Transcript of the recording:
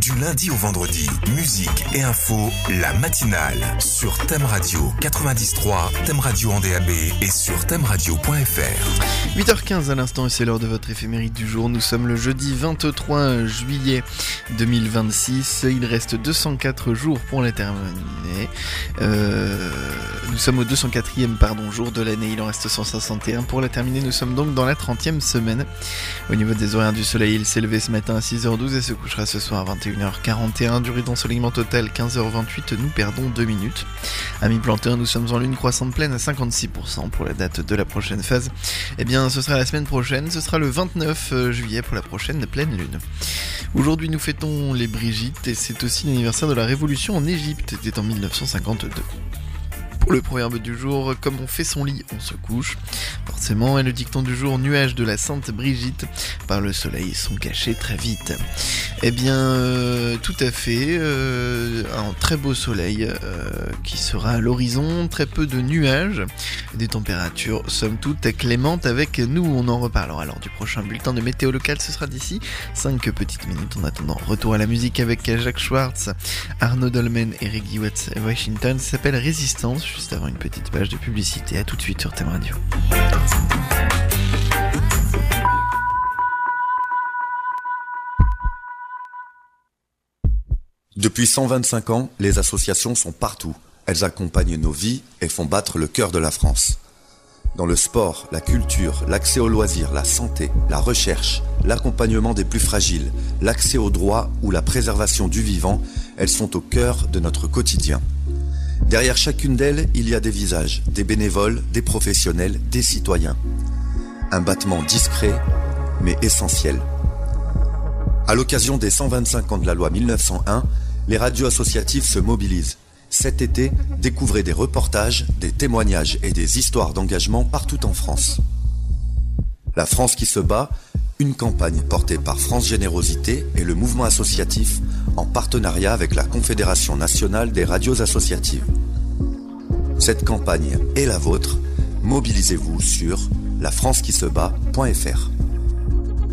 Du lundi au vendredi, musique et info, la matinale sur Thème Radio 90.3, Thème Radio en DAB et sur thèmeradio.fr. 8h15 à l'instant et c'est l'heure de votre éphéméride du jour. Nous sommes le jeudi 23 juillet 2026. Il reste 204 jours pour la terminer. Nous sommes au 204e jour de l'année. Il en reste 161 pour la terminer. Nous sommes donc dans la 30e semaine. Au niveau des horaires du soleil, il s'est levé ce matin à 6h12 et se couchera ce soir à 21h41. Durée d'ensoleillement total 15h28. Nous perdons 2 minutes. Amis planteurs, nous sommes en lune croissante pleine à 56% pour la date de la prochaine phase. Eh bien, ce sera la semaine prochaine. Ce sera le 29 juillet pour la prochaine pleine lune. Aujourd'hui, nous fêtons les Brigitte et c'est aussi l'anniversaire de la Révolution en Égypte. C'était en 1952. Pour le proverbe du jour, comme on fait son lit, on se couche. Forcément, et le dicton du jour, nuages de la Sainte Brigitte, par le soleil sont cachés très vite. Eh bien, tout à fait, un très beau soleil qui sera à l'horizon, très peu de nuages, des températures somme toute clémentes avec nous. On en reparlera lors du prochain bulletin de météo local, ce sera d'ici 5 petites minutes. En attendant, retour à la musique avec Jacques Schwartz, Arnaud Dolmen et Reggie Watts Washington. Ça s'appelle Résistance, juste avant une petite page de publicité. À tout de suite sur Thème Radio. Depuis 125 ans, les associations sont partout. Elles accompagnent nos vies et font battre le cœur de la France. Dans le sport, la culture, l'accès aux loisirs, la santé, la recherche, l'accompagnement des plus fragiles, l'accès aux droits ou la préservation du vivant, elles sont au cœur de notre quotidien. Derrière chacune d'elles, il y a des visages, des bénévoles, des professionnels, des citoyens. Un battement discret, mais essentiel. À l'occasion des 125 ans de la loi 1901, les radios associatives se mobilisent. Cet été, découvrez des reportages, des témoignages et des histoires d'engagement partout en France. La France qui se bat, une campagne portée par France Générosité et le mouvement associatif en partenariat avec la Confédération nationale des radios associatives. Cette campagne est la vôtre. Mobilisez-vous sur lafrancequisebat.fr.